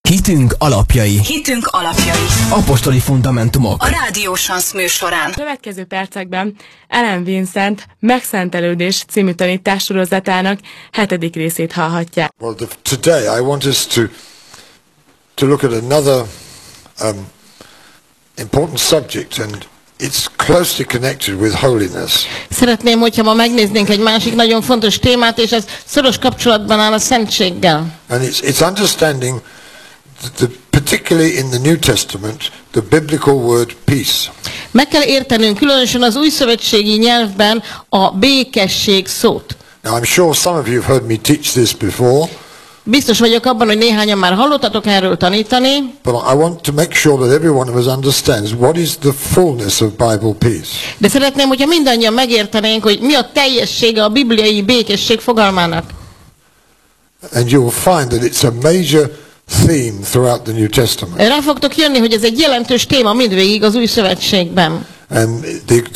Hitünk alapjai. Hitünk alapjai. Apostoli fundamentumok. A Rádió Sansz műsorán. A következő percekben Ellen Vincent Megszentelődés című tanítássorozatának 7. részét hallhatják. Well, today I want us to look at another important subject, and it's closely connected with holiness. Szeretném, hogyha ma megnéznénk egy másik nagyon fontos témát, és ez szoros kapcsolatban áll a szentséggel. And it's understanding particularly in the New Testament, the biblical word peace. Meg kell értenünk különösen az újszövetségi nyelvben a békesség szót. Now I'm sure some of you have heard me teach this before. Biztos vagyok abban, hogy néhányan már hallottatok erről tanítani. But I want to make sure that every one of us understands what is the fullness of Bible peace. De szeretném, hogyha mindannyian megértenénk, hogy mi a teljessége a bibliai békesség fogalmának. And you will find that it's a major theme throughout the New Testament. Rá fogtok jönni, hogy ez egy jelentős téma mindvégig az új szövetségben. And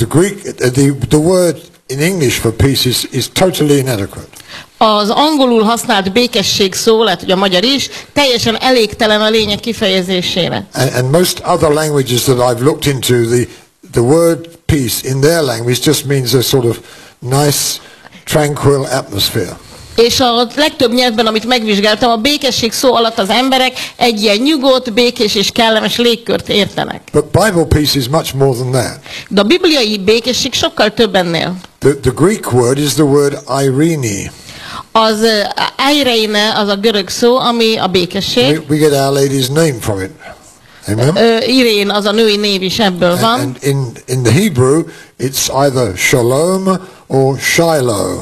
the word in English for peace is totally inadequate. Az angolul használt békesség szó, lehet, hogy a magyar is, teljesen elégtelen a lényeg kifejezésére. And most other languages that I've looked into, the word peace in their language just means a sort of nice, tranquil atmosphere. És a legtöbb nyelvben, amit megvizsgáltam, a békesség szó alatt az emberek egy ilyen nyugodt, békés és kellemes légkört értenek. But Bible peace is much more than that. De a bibliai békesség sokkal több ennél. The Greek word is the word eirene. Az eirene az a görög szó, ami a békesség. We get Our Lady's name from it. Amen? Irén az a női név is ebből van. And in the Hebrew, it's either shalom or shiloh.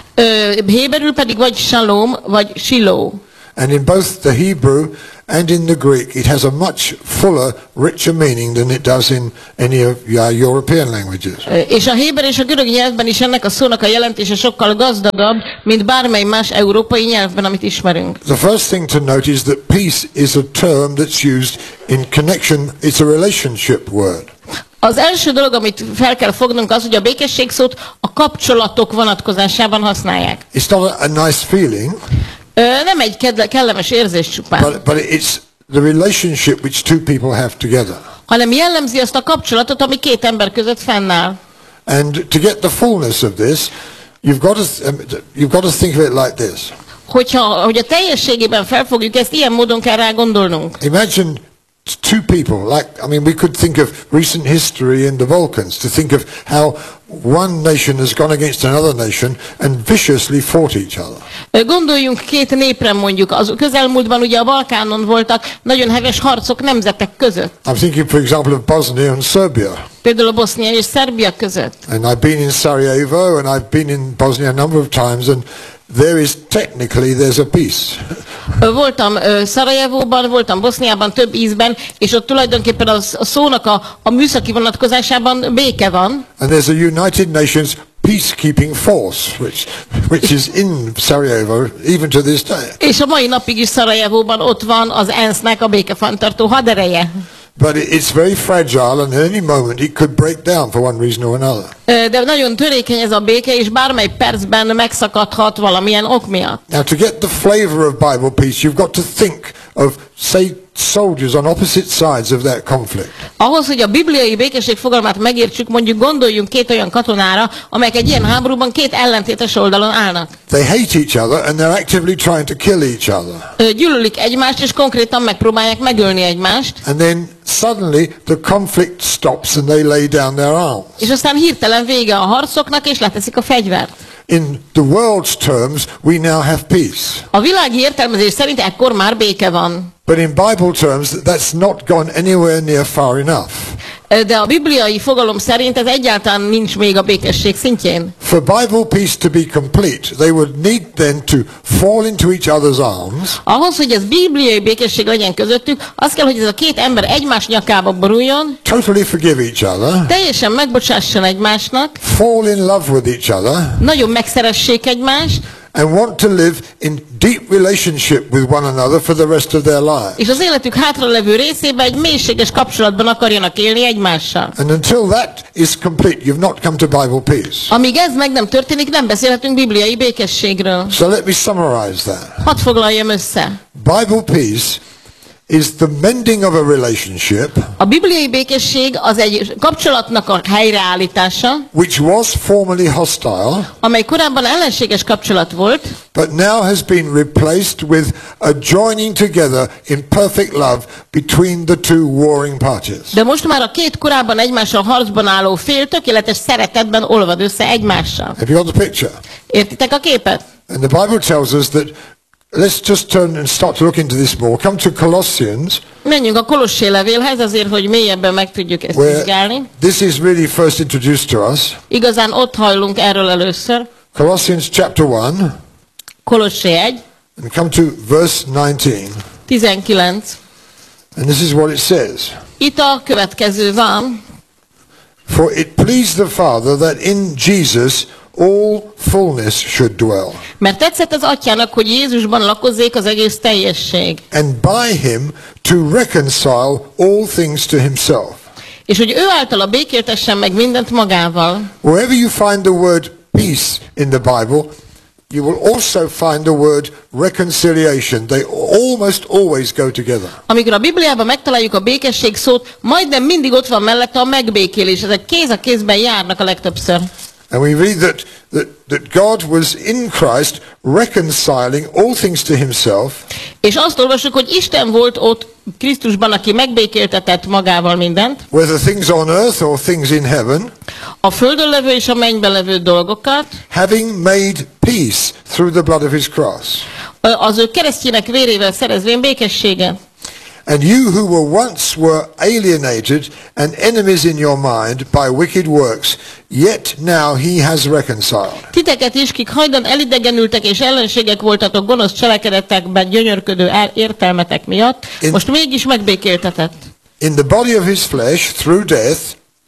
Héberül pedig vagy shalom, vagy shiloh. And in both the Hebrew and in the Greek, it has a much fuller, richer meaning than it does in any of your European languages. És a héber és a görög nyelvben is ennek a szónak a jelentése sokkal gazdagabb, mint bármely más európai nyelvben, amit ismerünk. The first thing to note is that peace is a term that's used in connection, it's a relationship word. Az első dolog, amit fel kell fognunk, az, hogy a békesség szót a kapcsolatok vonatkozásában használják. It's not a nice feeling. Nem egy kellemes érzés csupán. But it's the relationship which two people have together. Hanem jellemzi azt a kapcsolatot, ami két ember között fennáll. And to get the fullness of this, you've got to think of it like this. Hogy a teljességében felfogjuk ezt, ilyen módon kell rá gondolnunk. Imagine two people, we could think of recent history in the Balkans, to think of how one nation has gone against another nation and viciously fought each other. Gondoljunk két népre mondjuk. Az közelmúltban ugye a Balkánon voltak nagyon heves harcok nemzetek között. I'm thinking, for example, of Bosnia and Serbia. Például a Bosznia és Szerbia között. And I've been in Sarajevo and I've been in Bosnia a number of times, and there's a peace. Voltam Szarajevóban, voltam Boszniában több ízben, és ott tulajdonképpen a szónak a műszaki vonatkozásában béke van. And there's a United Nations peacekeeping force, which is in Sarajevo even to this day. És a mai napig is Szarajevóban ott van az ENSZ-nek a békefenntartó hadereje. But it's very fragile, and at any moment it could break down for one reason or another. De nagyon törékeny ez a béke, és bármely percben megszakadhat valamilyen ok miatt. Now, to get the flavor of Bible peace, you've got to think of, say, soldiers on opposite sides of that conflict. Ahhoz, hogy a bibliai békesség fogalmát megértsük, mondjuk gondoljunk két olyan katonára, amelyek egy ilyen háborúban két ellentétes oldalon állnak. They hate each other and they're actively trying to kill each other. Gyűlölik egymást, és konkrétan megpróbálják megölni egymást. And then suddenly the conflict stops and they lay down their arms. És aztán hirtelen vége a harcoknak, és leteszik a fegyvert. In the world's terms, we now have peace. A világi értelmezés szerint ekkor már béke van. But in Bible terms, that's not gone anywhere near far enough. De a bibliai fogalom szerint ez egyáltalán nincs még a békesség szintjén. For Bible peace to be complete, they would need then to fall into each other's arms. Ahhoz, hogy ez bibliai békesség legyen közöttük, az kell, hogy ez a két ember egymás nyakába boruljon. Totally forgive each other. Teljesen megbocsásson egymásnak. Fall in love with each other. Nagyon megszeressék egymást. And want to live in deep relationship with one another for the rest of their lives. És az életük hátralevő részében egy mélységes kapcsolatban akarjanak élni egymással. And until that is complete, you've not come to Bible peace. Amíg ez meg nem történik, nem beszélhetünk bibliai békességről. So let me summarize that. Hadd foglaljam össze. Bible peace is the mending of a relationship A bibliai békesség az egy kapcsolatnak a helyreállítása, which was formerly hostile, amely korábban ellenséges kapcsolat volt, but now has been replaced with a joining together in perfect love between the two warring parties. de most már a két korábban egymással harcban álló fél tökéletes szeretetben olvad össze egymással. Have you got the picture? Értitek a képet? And the Bible tells us that, let's just turn and start to look into this more. Come to Colossians, Menjünk a Kolossé levélhez azért, hogy mélyebben meg tudjuk ezt vizsgálni. where this is really first introduced to us. Igazán ott hallunk erről először. Colossians chapter 1, Kolossé 1, and come to verse 19. 19. And this is what it says. Itt a következő van. For it pleased the Father that in Jesus all fullness should dwell, Mert tetszett az atyának, hogy Jézusban lakozzék az egész teljesség, and by him to reconcile all things to himself. és hogy ő általa békéltessen meg mindent magával. Wherever you find the word peace in the Bible, you will also find the word reconciliation. They almost always go together. Amikor a Bibliában megtaláljuk a békesség szót, majdnem mindig ott van mellette a megbékélés. Ezek kéz a kézben járnak a legtöbbször. And we read that God was in Christ reconciling all things to himself, És azt olvasjuk, hogy Isten volt ott Krisztusban, aki megbékéltetett magával mindent, whether things on earth or things in heaven, a földön levő és a mennyben levő dolgokat, having made peace through the blood of his cross. az ő keresztjének vérével szerezvén békességet. And you who were alienated and enemies in your mind by wicked works, yet now he has reconciled. Titeket is, kik hajdan elidegenültek és ellenségek voltatok gonosz cselekedetekben gyönyörködő értelmetek miatt, most mégis megbékéltetett. In the body of his flesh through death,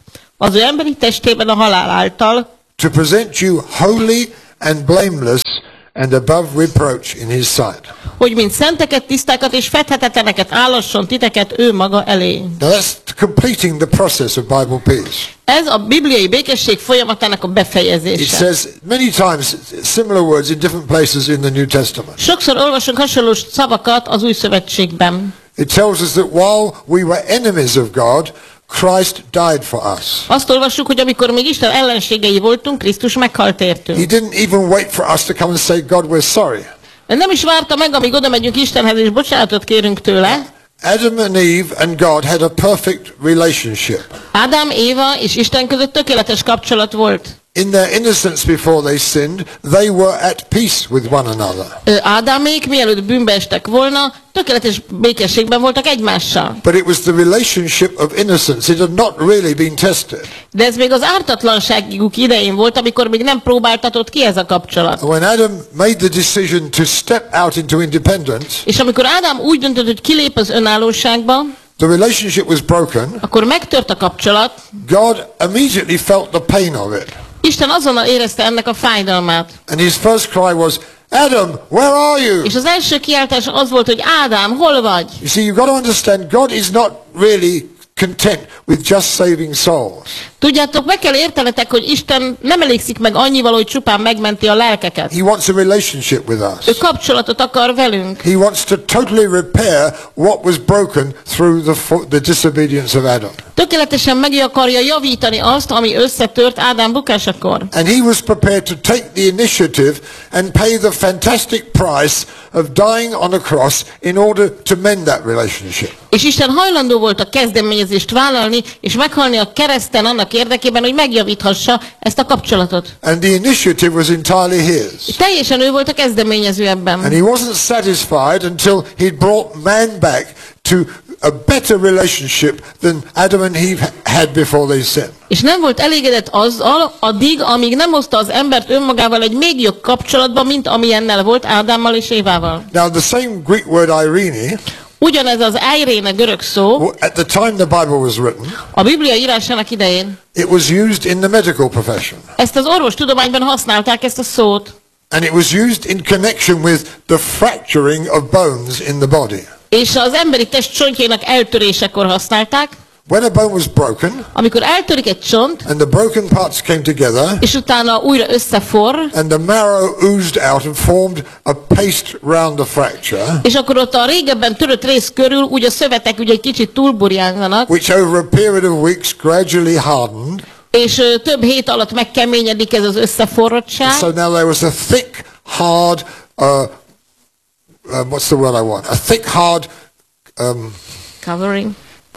Az ő emberi testében a halál által, to present you holy and blameless and above reproach in his sight. hogy mint szenteket, tisztákat és fedhetetleneket állasson titeket ő maga elé. Now that's completing the process of Bible peace. Ez a bibliai békesség folyamatának a It befejezése. says many times similar words in different places in the New Testament. Sokszor olvasunk hasonló szavakat az Új Szövetségben. It tells us that while we were enemies of God, Christ died for us. Azt olvassuk, hogy amikor még Isten ellenségei voltunk, Krisztus meghalt He értünk. didn't even wait for us to come and say, God, we're sorry. Nem is várta meg, amíg oda megyünk Istenhez, és bocsánatot kérünk tőle. Adam and Eve and God had a perfect relationship. Ádám, Éva és Isten között tökéletes kapcsolat volt. In their innocence before they sinned, they were at peace with one another. Ádámék, mielőtt bűnbe estek volna, tökéletes békességben voltak egymással. But it was the relationship of innocence. It had not really been tested. De ez még az ártatlanságuk idején volt, amikor még nem próbáltatott ki ez a kapcsolat. When Adam made the decision to step out into independence, És amikor Ádám úgy döntött, hogy kilép az önállóságba, the relationship was broken. akkor megtört a kapcsolat. God immediately felt the pain of it. Isten azonnal érezte ennek a fájdalmát. And his first cry was, Adam, where are you? És az első kiáltás az volt, hogy Ádám, hol vagy? You see, you've got to understand, God is not really content with just saving souls. Tudjátok, meg kell értenetek, hogy Isten nem elégszik meg annyival, hogy csupán megmenti a lelkeket. He wants a relationship with Ő us. kapcsolatot akar velünk. He wants to totally repair what was broken through the disobedience of Adam. Tökéletesen meg akarja javítani azt, ami összetört Ádám bukásakor. And he was prepared to take the initiative and pay the fantastic price of dying on a cross in order to mend that relationship. És Isten hajlandó volt a kezdeményezést vállalni, és meghalni a kereszten annak érdekében, hogy megjavíthassa ezt a kapcsolatot. And the initiative was entirely his. Teljesen ő volt a kezdeményező ebben. And he wasn't satisfied until he'd brought man back to a better relationship than Adam and Eve had before they sinned. És nem volt elégedett azzal addig, amíg nem hozta az embert önmagával egy még jobb kapcsolatba, mint amilyennel volt Ádámmal és Évával. Now the same Greek word irene, Ugyanez az eiréne görög szó, at the time the Bible was written, a Biblia írásának idején, it was used in the medical profession. ezt az orvostudományban használták ezt a szót. And it was used in connection with the fracturing of bones in the body. És az emberi test csontjainak eltörésekor használták, when a bone was broken, amikor eltörik egy csont, and the broken parts came together, és utána újra összeforr, and the marrow oozed out and formed a paste round the fracture, és akkor ott a régebben törött rész körül úgy a szövetek ugye egy kicsit túlburjánzanak, which over a period of weeks gradually hardened. és több hét alatt megkeményedik ez az összeforrottság. So now there was a thick, hard, what's the word I want? A thick, hard, Covering.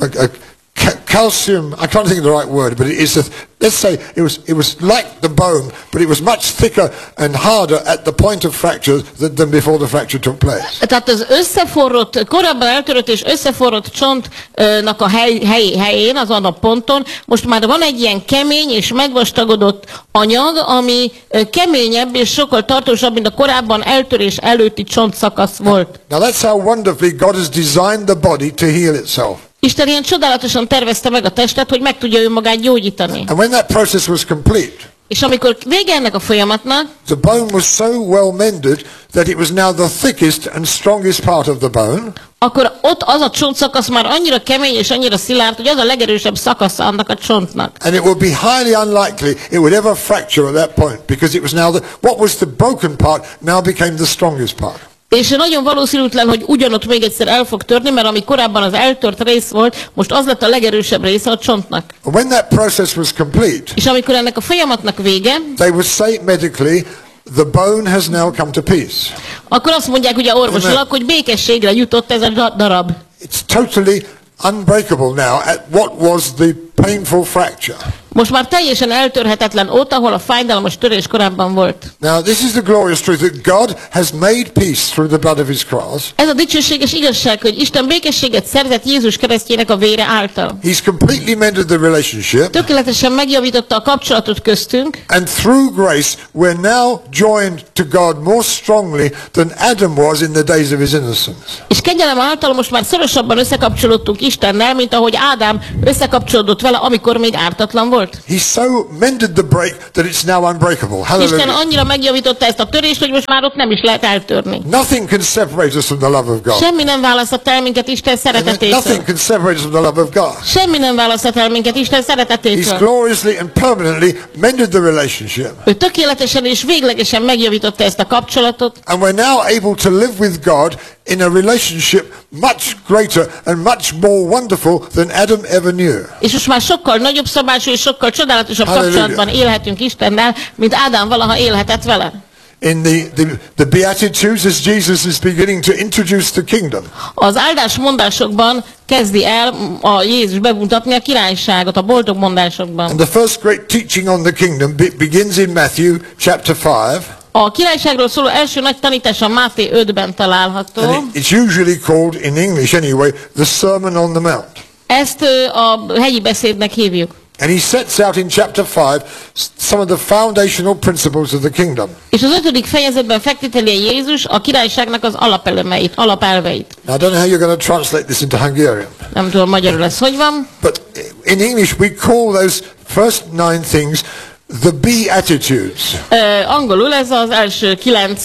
calcium. I can't think of the right word, but it is. Let's say it was like the bone, but it was much thicker and harder at the point of fracture than before the fracture took place. Tehát az összeforrott, korábban eltörött és összeforrott csontnak a helyén, azon a ponton, most már van egy ilyen kemény és megvastagodott anyag, ami keményebb és sokkal tartósabb, mint a korábban eltörés előtti csontszakasz volt. Now that's how wonderfully God has designed the body to heal itself. Isten ilyen csodálatosan tervezte meg a testet, hogy meg tudja önmagát gyógyítani. And when that process was complete, És amikor vége ennek a folyamatnak, the bone was so well mended that it was now the thickest and strongest part of the bone. akkor ott az a csontszakasz már annyira kemény és annyira szilárd, hogy az a legerősebb szakasza annak a csontnak. And it would be highly unlikely it would ever fracture at that point, because it was now what was the broken part now became the strongest part. És nagyon valószínűtlen, hogy ugyanott még egyszer el fog törni, mert ami korábban az eltört rész volt, most az lett a legerősebb része a csontnak. When that process was complete, És amikor ennek a folyamatnak vége, they would say medically, the bone has now come to peace. akkor azt mondják ugye orvosilag, hogy békességre jutott ez a darab. It's totally unbreakable now at what was the painful fracture. Most már teljesen eltörhetetlen ott, ahol a fájdalmas törés korábban volt. Now this is the glorious truth that God has made peace through the blood of his cross. Ez a dicsőséges igazság, hogy Isten békességet szerzett Jézus keresztjének a vére által. He's completely mended the relationship. Tökéletesen megjavította a kapcsolatot köztünk, And through grace we're now joined to God more strongly than Adam was in the days of his innocence. és kegyelem által most már szorosabban összekapcsolódtunk Istennel, mint ahogy Ádám összekapcsolódott vele, amikor még ártatlan volt. He so mended the break that it's now unbreakable. Isten Hallelujah. annyira megjavította ezt a törést, hogy most már ott nem is lehet eltörni. Nothing can separate us from the love of God. Semmi nem választhat el minket Isten szeretetétől. Nothing can separate us from the love of God. Semmi nem választhat el minket Isten He's szeretetétől. gloriously and permanently mended the relationship. Ő tökéletesen és véglegesen megjavította ezt a kapcsolatot, And we're now able to live with God in a relationship much greater and much more wonderful than Adam ever knew. és most már sokkal nagyobb szabású és sokkal csodálatosabb Hallelujah. kapcsolatban élhetünk Istennel, mint Ádám valaha élhetett vele. In the Beatitudes, as Jesus is beginning to introduce the kingdom, Az áldás mondásokban kezdi el a Jézus bemutatni a királyságot, a boldog mondásokban. and the first great teaching on the kingdom begins in Matthew chapter 5, A királyságról szóló első nagy tanítás a Máté 5-ben található. and it's usually called, in English anyway, the Sermon on the Mount. Ezt a hegyi beszédnek hívjuk. And he sets out in chapter 5 some of the foundational principles of the kingdom. És az 5. fejezetben fekteteli Jézus a királyságnak az alapelemeit, alapelveit. Now, I don't know how you're going to translate this into Hungarian, Nem tudom, magyarul ez hogy van. but in English we call those first 9 things the Beatitudes. Angolul ez az első 9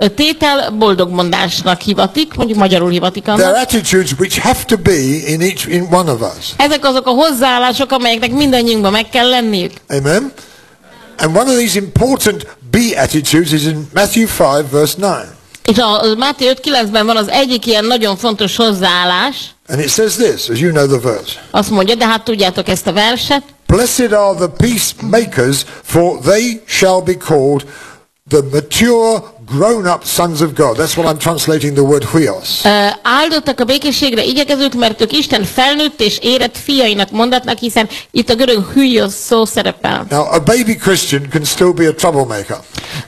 tétel boldogmondásnak hivatik, mondjuk magyarul hivatik They're annak. attitudes which have to be in one of us. Ezek azok a hozzáállások, amelyeknek mindannyiunkban meg kell lenniük. Amen? And one of these important Beatitudes is in Matthew 5 verse 9. És a Máté 5:9-ben van az egyik ilyen nagyon fontos hozzáállás. And it says this, as you know the verse. Azt mondja, de hát tudjátok ezt a verset. Blessed are the peacemakers, for they shall be called the mature, grown-up sons of God. That's what I'm translating the word huios. Áldottak a békességre igyekezők, mert ők Isten felnőtt és érett fiainak mondatnak, hiszen itt a görög hülyos szó szerepel. Now, a baby Christian can still be a troublemaker.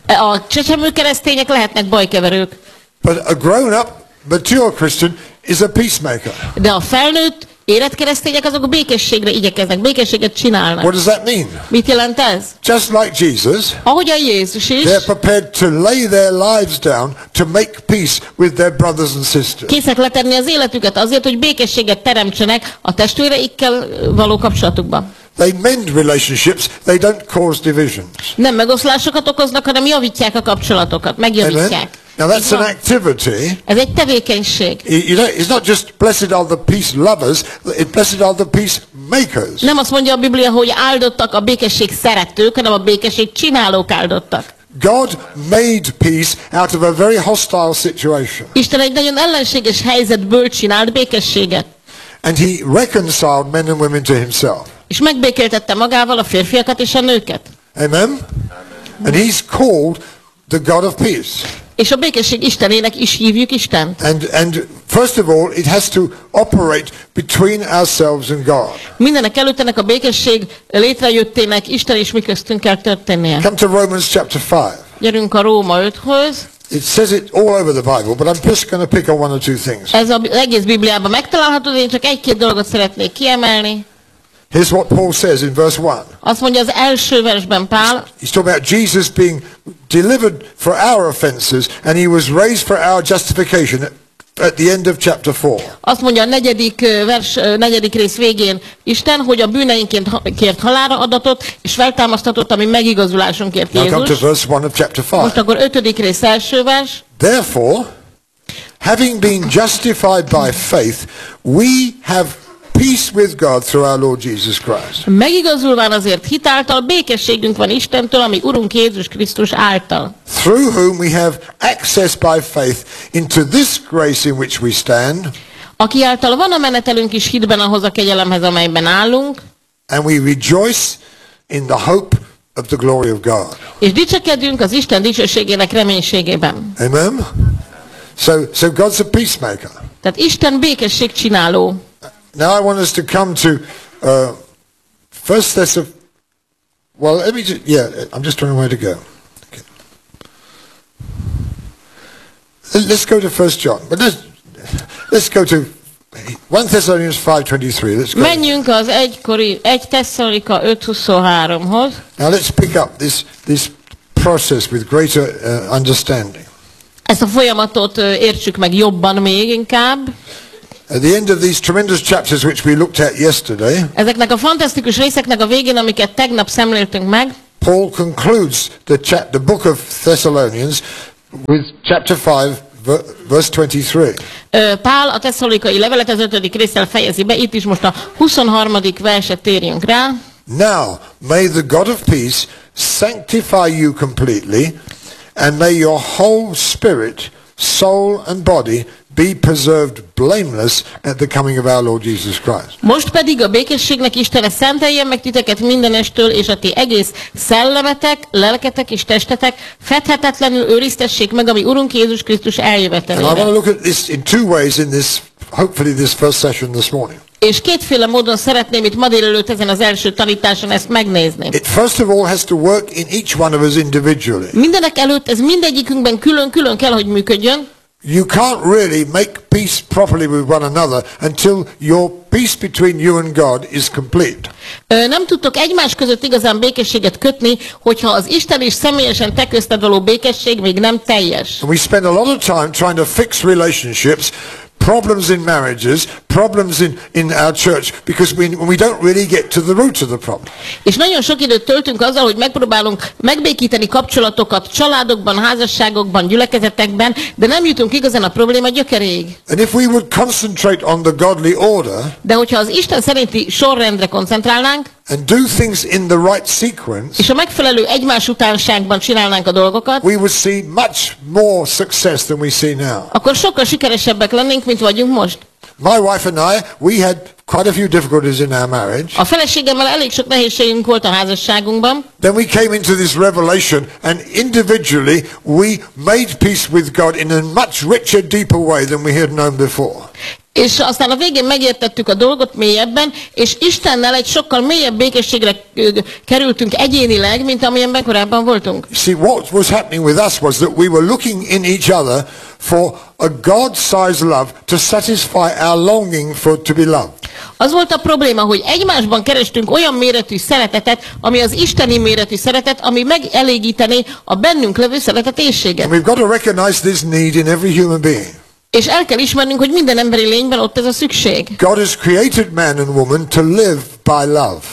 A csecsemő keresztények lehetnek bajkeverők, But a grown-up, mature Christian is a peacemaker. de a felnőtt, érett keresztények azok a békességre igyekeznek, békességet csinálnak. What does that mean? Mit jelent ez? Just like Jesus, Ahogy a Jézus is, they're prepared to lay their lives down to make peace with their brothers and sisters. készek letenni az életüket azért, hogy békességet teremtsenek a testvéreikkel való kapcsolatukban. They mend relationships, they don't cause divisions. Nem megoszlásokat okoznak, hanem javítják a kapcsolatokat, Amen? megjavítják. Now that's an activity. Ez egy tevékenység. You know, it's not just blessed are the peace lovers, blessed are the peace makers. Nem azt mondja a Biblia, hogy áldottak a békesség szeretők, hanem a békesség csinálók áldottak. God made peace out of a very hostile situation. Isten egy nagyon ellenséges helyzetből csinált békességet. And he reconciled men and women to himself. És megbékéltette magával a férfiakat és a nőket. Amen? And he's called the God of peace. És a békesség Istenének is hívjuk Istent. And first of all, it has to operate between ourselves and God. Mindenek előtt ennek a békesség létrejöttének Isten és mi köztünk kell történnie. Come to Romans chapter 5. Gyerünk a Róma 5-höz. It says it all over the Bible, but I'm just going to pick on one or two things. Ez az egész Bibliában megtalálható, de én csak egy-két dolgot szeretnék kiemelni. Here's what Paul says in verse 1. Azt mondja az első versben Pál, He's talking about Jesus being delivered for our offenses, and he was raised for our justification at the end of chapter 4. azt mondja a negyedik rész végén Isten, hogy a bűneinkért kért halálra adatot, és feltámasztatott, ami megigazulásunkért Now come to Jézus. verse 1 of chapter 5. Most akkor 5. rész első vers. Therefore, having been justified by faith, we have peace with God through our Lord Jesus Christ. Megigazulván azért hitáltal békességünk van Istentől, ami Urunk Jézus Krisztus által. Through whom we have access by faith into this grace in which we stand, Aki által van a menetelünk is hitben ahhoz a kegyelemhez, amelyben állunk, and we rejoice in the hope of the glory of God. és dicsekedünk az Isten dicsőségének reménységében. Amen? So God's a peacemaker. Tehát Isten békesség csináló. Now I want us to come to First Thessalonians. Well, let me just, I'm just trying where to go. Okay. Let's go to 1 John. But let's go to 1 Thessalonians 5:23. Let's go. Menjünk az 1 Tesszalonika 5:23-hoz. Now let's pick up this process with greater understanding. Ezt a folyamatot értsük meg jobban még inkább. At the end of these tremendous chapters which we looked at yesterday, Ezeknek a fantasztikus részeknek a végén, amiket tegnap szemléltünk meg, Paul concludes the book of Thessalonians with chapter 5, verse 23. Pál a tesszalonikai levelet az 5. résszel fejezi be, itt is most a 23. verset térjünk rá. Now, may the God of peace sanctify you completely, and may your whole spirit, soul and body be preserved blameless at the coming of our Lord Jesus Christ. Most pedig a békességnek Istene szenteljen meg titeket mindenestől, és a ti egész szellemetek, lelketek és testetek fedhetetlenül őriztessék meg, ami Urunk Jézus Krisztus And I want eljövetelére. to look at this in two ways in this, hopefully this first session this morning. És kétféle módon szeretném itt ma délelőtt ezen az első tanításon ezt megnézni. It first of all has to work in each one of us individually. Mindenek előtt ez mindegyikünkben külön-külön kell, hogy működjön. You can't really make peace properly with one another until your peace between you and God is complete. Nem tudtok egymás között igazán békességet kötni, hogyha az Isten és személyesen te közted való békesség még nem teljes. And we spend a lot of time trying to fix relationships, problems in marriages, problems in our church, because we don't really get to the root of the problem. És nagyon sok időt töltünk azzal, hogy megpróbálunk megbékíteni kapcsolatokat családokban, házasságokban, gyülekezetekben, de nem jutunk igazán a probléma gyökeréig. And if we would concentrate on the godly order De hogyha az Isten szerinti sorrendre koncentrálnánk, and do things in the right sequence, és a megfelelő egymás utánságban csinálnánk a dolgokat, we would see much more success than we see now. akkor sokkal sikeresebbek lennénk, mint vagyunk most. My wife and I, we had quite a few difficulties in our marriage. A feleségemmel elég sok nehézségünk volt a házasságunkban, Then we came into this revelation, and individually we made peace with God in a much richer, deeper way than we had known before. és aztán a végén megértettük a dolgot mélyebben, és Istennel egy sokkal mélyebb békességre kerültünk egyénileg, mint amilyenben korábban voltunk. You see, what was happening with us was that we were looking in each other for a God-sized love to satisfy our longing to be loved. Az volt a probléma, hogy egymásban kerestünk olyan méretű szeretetet, ami az isteni méretű szeretet, ami megelégítené a bennünk levő szeretetészséget. And we've got to recognize this need in every human being. És el kell ismernünk, hogy minden emberi lényben ott ez a szükség. God has created man and woman to live by love.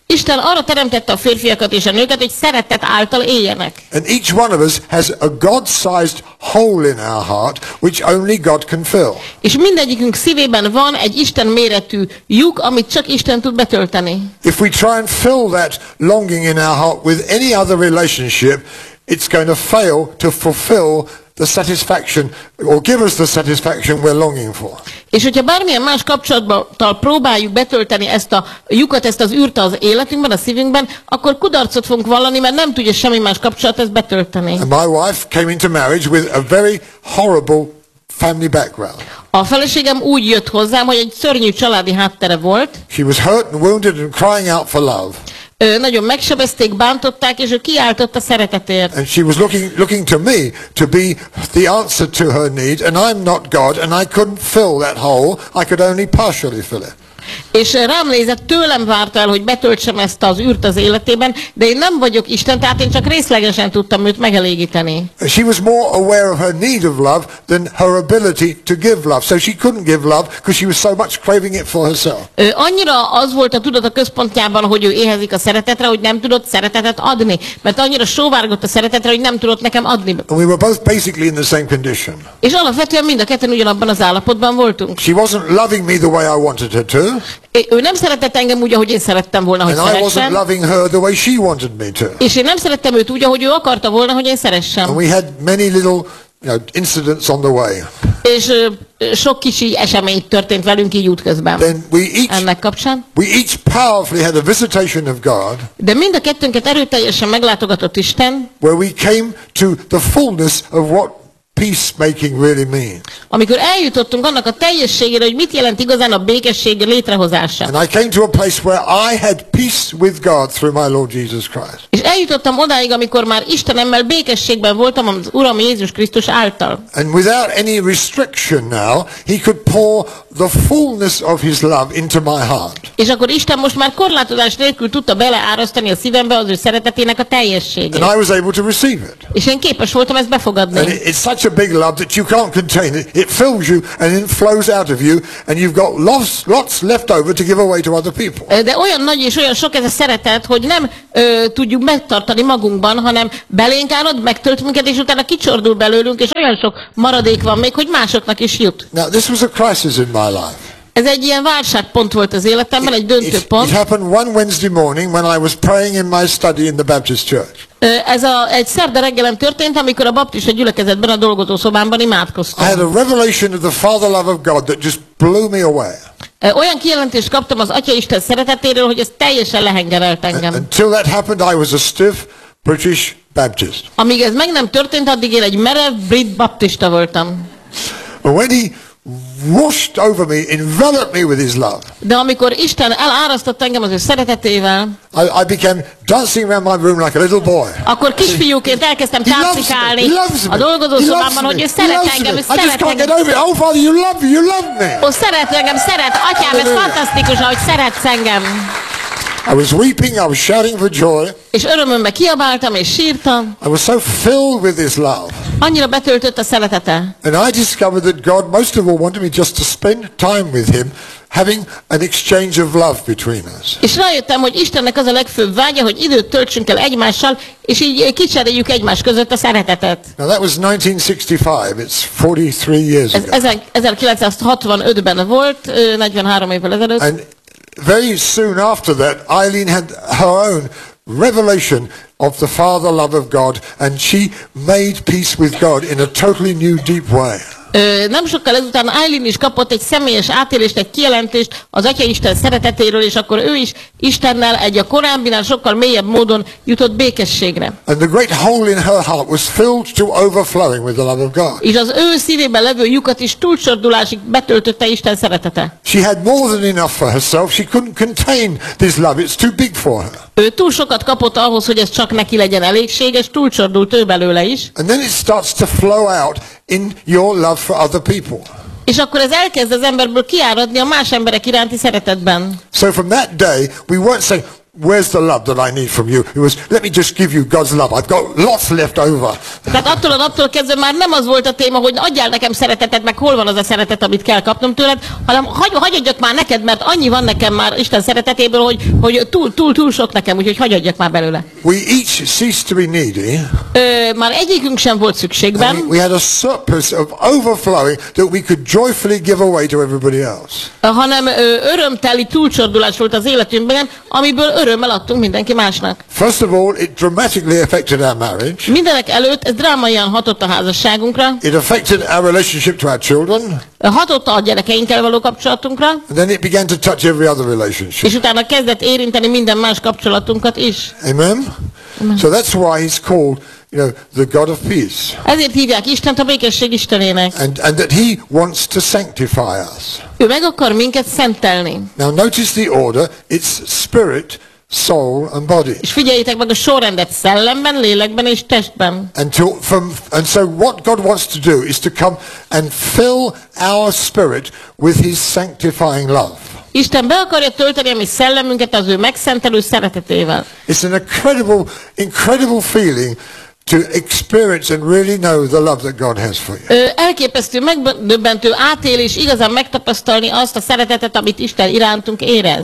Isten arra teremtette a férfiakat és a nőket, hogy szeretet által éljenek. And each one of us has a God-sized hole in our heart which only God can fill. És mindegyikünk szívében van egy Isten méretű lyuk, amit csak Isten tud betölteni. If we try and fill that longing in our heart with any other relationship, it's going to fail to fulfill the satisfaction or give us the satisfaction we're longing for. És hogyha bármilyen más kapcsolattal próbáljuk betölteni ezt a lyukat, ezt az űrt az életünkben, a szívünkben, akkor kudarcot fogunk vallani, mert nem tudja semmi más kapcsolat ezt betölteni. And my wife came into marriage with a very horrible family background. A feleségem úgy jött hozzám, hogy egy szörnyű családi háttere volt. She was hurt and wounded and crying out for love. Nagyon megsebezték, bántották, és ő kiáltott a szeretetért. And she was looking to me to be the answer to her need, and I'm not God, and I couldn't fill that hole. I could only partially fill it. És rám nézett, tőlem várta el, hogy betöltsem ezt az űrt az életében, de én nem vagyok Isten, tehát én csak részlegesen tudtam őt megelégíteni. She was more aware of her need of love than her ability to give love. So she couldn't give love because she was so much craving it for herself. Annyira az volt a tudata központjában, hogy ő éhezik a szeretetre, hogy nem tudott szeretetet adni. Mert annyira sóvárgott a szeretetre, hogy nem tudott nekem adni. And we were both basically in the same condition. És alapvetően mind a ketten ugyanabban az állapotban voltunk. She wasn't loving me the way I wanted her to. Ő nem szeretett engem úgy, ahogy én szerettem volna, hogy And I wasn't szeressem. loving her the way she wanted me to. És én nem szerettem őt úgy, ahogy ő akarta volna, hogy én szeressem. And we had many little incidents on the way. És sok kicsi esemény történt velünk így útközben. Then Ennek kapcsán. we each powerfully had a visitation of God, De mind a kettőnket erőteljesen meglátogatott Isten, where we came to the fullness of what peacemaking really means. amikor eljutottunk annak a teljességére, hogy mit jelent igazán a békesség létrehozása. And I came to a place where I had peace with God through my Lord Jesus Christ. És eljutottam odáig, amikor már Istenemmel békességben voltam az Uram Jézus Krisztus által. And without any restriction now, he could pour the fullness of his love into my heart. És akkor Isten most már korlátozás nélkül tudta beleárasztani a szívembe az ő szeretetének a teljességét. And I was able to receive it. És én képes voltam ezt befogadni. And it's such a big love that you can't contain it. It fills you and then flows out of you, and you've got lots left over to give away to other people. De olyan nagy és olyan sok ez a szeretet, hogy nem tudjuk megtartani magunkban, hanem belénk árad, megtölt minket, és utána kicsordul belőlünk, és olyan sok maradék van még, hogy másoknak is jut. Now, this was a crisis in my life. Ez egy ilyen válságpont volt az életemben, egy It döntőpont. happened one Wednesday morning when I was praying in my study in the Baptist church. Ez egy szerda reggelen történt, amikor a baptista gyülekezetben a dolgozószobámban I imádkoztam. had a revelation of the Father love of God that just blew me away. Olyan kijelentést kaptam az Atya Isten szeretetéről, hogy ez teljesen lehengerelt engem. Until that happened, I was a stiff British Baptist. Amíg ez meg nem történt, addig én egy merev brit baptista voltam. And when he washed over me, enveloped me with his love, De amikor Isten elárasztott engem az ő szeretetével, I began dancing around my room like a little boy. akkor kisfiúként elkezdtem He loves me. táncikálni He loves me. a dolgozószobában, He loves hogy ő me. szeret He loves engem, me. ő I just szeret can't get engem. over it. Oh, Father, you love me. Ó, szeret engem, szeret. Atyám, ez Hallelujah. fantasztikus, ahogy szeretsz engem. I was weeping, I was shouting for joy. És örömömbe kiabáltam és sírtam. I was so filled with his love. Annyira betöltött a szeretete. And I discovered that God most of all wanted me just to spend time with him, having an exchange of love between us. És rájöttem, hogy Istennek az a legfőbb vágya, hogy időt töltsünk el egymással, és így kicseréljük egymás között a szeretetet. Now that was 1965. It's 43 years Ez ago. 1965-ben volt, 43 évvel ezelőtt. And very soon after that, Eileen had her own revelation of the Father love of God, and she made peace with God in a totally new, deep way. Nem sokkal ezután Eileen is kapott egy személyes átélést, egy kijelentést az Atya Isten szeretetéről, és akkor ő is Istennel egy a korábbinál sokkal mélyebb módon jutott békességre. And the great hole in her heart was filled to overflowing with the love of God. És az ő szívében levő lyukat is túlcsordulásig betöltötte Isten szeretete. She had more than enough for herself. She couldn't contain this love. It's too big for her. Ő túl sokat kapott ahhoz, hogy ez csak neki legyen elégséges, túlcsordult ő belőle is. And then it starts to flow out in your love for other people. És akkor ez elkezd az emberből kiáradni a más emberek iránti szeretetben. So from that day, we weren't saying, where's the love that I need from you? It was, let me just give you God's love. I've got lots left over. Tehát attól a naptól kezdve már nem az volt a téma, hogy adjál nekem szeretetet, meg hol van az a szeretet, amit kell kapnom tőled, hanem hagyjadjak már neked, mert annyi van nekem már Isten szeretetéből, hogy túl sok nekem, úgyhogy hagyjadjak már belőle. We each ceased to be needy. Már egyikünk sem volt szükségben. We had a surplus of overflowing that we could joyfully give away to everybody else. Hanem örömteli túlcsordulás volt az életünkben, amiből örömmel adtunk mindenki másnak. First of all, it dramatically affected our marriage. Mindenek előtt ez drámaian hatott a házasságunkra. It affected our relationship to our children. Hatott a gyerekeinkkel való kapcsolatunkra. And then it began to touch every other relationship. És utána kezdett érinteni minden más kapcsolatunkat is. Amen? So that's why he's called, the God of peace. Ezért hívják Istent a békesség Istenének. And that he wants to sanctify us. Ő meg akar minket szentelni. Now notice the order. It's spirit, soul and body. És figyeljétek meg a sorrendet: szellemben, lélekben és testben. And so what God wants to do is to come and fill our spirit with his sanctifying love. Isten be akarja tölteni a mi szellemünket az ő megszentelő szeretetével. It's an incredible feeling to experience and really know the love that God has for you. Elképesztő, megdöbbentő átélés, igazán megtapasztalni azt a szeretetet, amit Isten irántunk érez.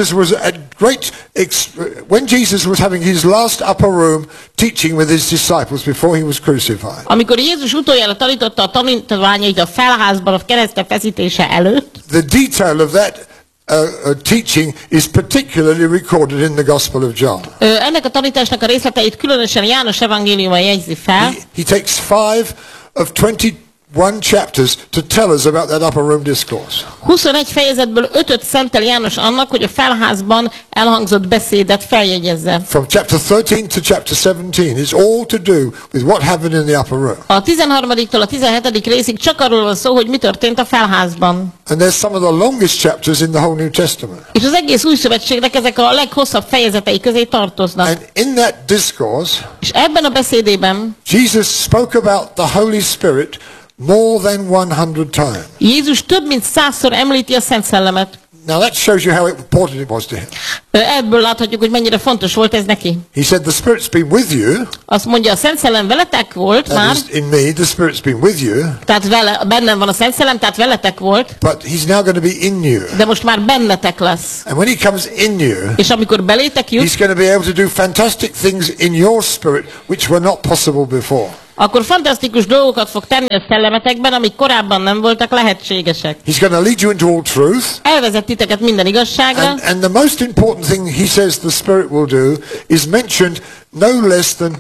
When Jesus was having his last upper room teaching with his disciples before he was crucified. Amikor Jézus utoljára tanította a tanítványait a felházban a keresztre feszítése előtt, the detail of that teaching is particularly recorded in the Gospel of John. Ennek a tanításnak a részleteit különösen János evangéliuma jegyzi fel. He takes 5 of 21 chapters to tell us about that upper room discourse. 21 fejezetből 5-öt szentel János annak, hogy a felházban elhangzott beszédet feljegyezze. From chapter 13 to chapter 17 is all to do with what happened in the upper room. A 13-től a 17. részig csak arról van szó, hogy mi történt a felházban. And there's some of the longest chapters in the whole New Testament. És az egész új szövetségnek ezek a leghosszabb fejezetei közé tartoznak. And in that discourse, és ebben a beszédében Jesus spoke about the Holy Spirit more than 100 times. Jézus több mint 100-szor említi a Szent Szellemet. Now that shows you how important it was to him. Ebből láthatjuk, hogy mennyire fontos volt ez neki. He said, the Spirit's been with you. Azt mondja, a Szent Szellem veletek volt that már. Is in me, the Spirit's been with you. Tehát bennem van a Szent Szellem, tehát veletek volt. But he's now going to be in you. De most már bennetek lesz. And when he comes in you, és amikor belétek jut, he's going to be able to do fantastic things in your spirit which were not possible before. Akkor fantasztikus dolgokat fog tenni a szellemetekben, amik korábban nem voltak lehetségesek. He's going to lead you into all truth. Elvezet titeket minden igazságra. And the most important thing he says the Spirit will do is mentioned no less than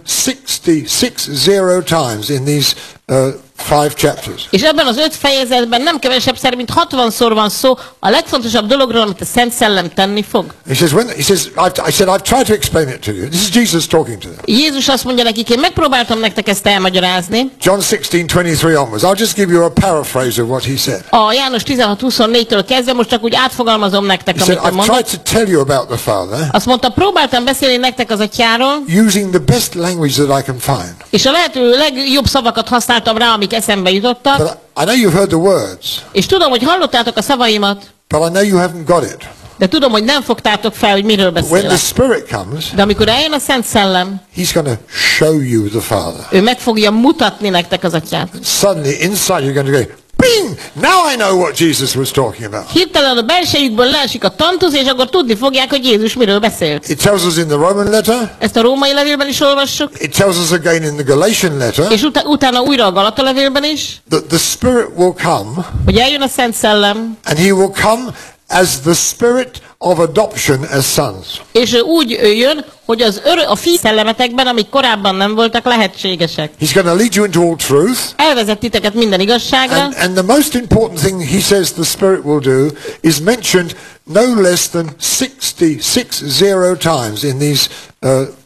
60 times in these 5 chapters. És ebben az 5 fejezetben nem kevesebb mint 60-szor van szó a legfontosabb dologról, amit a Szent Szellem tenni fog. He says, I've tried to explain it to you. This is Jesus talking to them. Jézus azt mondja nekik, én megpróbáltam nektek ezt elmagyarázni. John 16:23 onwards. I'll just give you a paraphrase of what he said. A János 16:24-től kezdve most csak úgy átfogalmazom nektek, he amit said, ő mondott. I've tried to tell you about the Father. Azt mondta, próbáltam beszélni nektek az Atyáról. Using the best language that I can find. És a lehető legjobb szavakat használtam rá, amik eszembe jutottak. But I know you've heard the words. És tudom, hogy hallottátok a szavaimat. But I know you haven't got it. De tudom, hogy nem fogtátok fel, hogy miről When beszélek. the Spirit comes, De amikor eljön a Szent Szellem, he's going to show you the Father. ő meg fogja mutatni nektek az Atyát. Suddenly inside you're going to go, bing! Now I know what Jesus was talking about. Hirtelen a belsejükből leesik a tantusz, és akkor tudni fogják, hogy Jézus miről beszélt. It tells us in the Roman letter. Ezt a római levélben is olvassuk. It tells us again in the Galatian letter. És utána újra a Galata levélben is. That the Spirit will come. Hogy eljön a Szent Szellem. And he will come as the Spirit of adoption as sons. És úgy jön, hogy a fi szellemetekben, amik korábban nem voltak lehetségesek. He's going to lead you into all truth. Elvezet titeket minden igazságra. And the most important thing he says the Spirit will do is mentioned no less than 60 times in these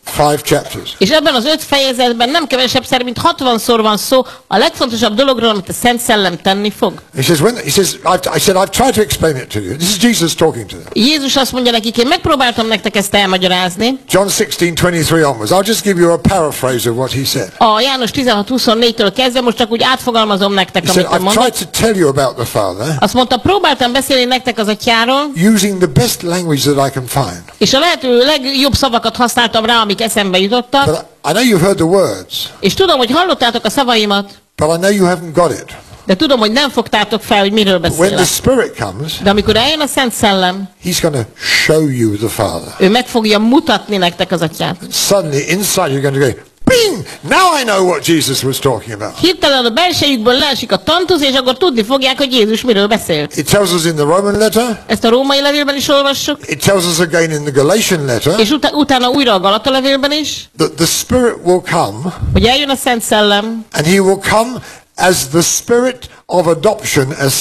5 chapters. És ebben az 5 fejezetben nem kevesebb mint 60-szor van szó a legfontosabb dologról, amit a Szent Szellem tenni fog. He says, I've tried to explain it to you. This is Jesus talking to them. Jézus azt mondja nekik, én megpróbáltam nektek ezt elmagyarázni. John 16:23 onwards. I'll just give you a paraphrase of what he said. A János 16:24-től kezdve most csak úgy átfogalmazom nektek, He amit said, ő I've mondott. tried to tell you about the Father Azt mondta, próbáltam beszélni nektek az Atyáról, using the best language that I can find. és a lehető legjobb szavakat használtam rá, amik eszembe jutottak, But I know you've heard the words, és tudom, hogy hallottátok a szavaimat, but I know you haven't got it. de tudom, hogy nem fogtátok fel, hogy miről When the beszélek. Spirit comes, De amikor eljön a Szent Szellem, He's going to show you the Father. ő meg fogja mutatni nektek az Atyát. Suddenly, inside you're going to go, bing! Now I know what Jesus was talking about. Hirtelen a belsejükből leesik a tantusz, és akkor tudni fogják, hogy Jézus miről beszélt. It tells us in the Roman letter. Ezt a római levélben is olvassuk, It tells us again in the Galatian letter és utána újra a Galata levélben is, that the Spirit will come, hogy eljön a Szent Szellem, and He will come as the Spirit of adoption, as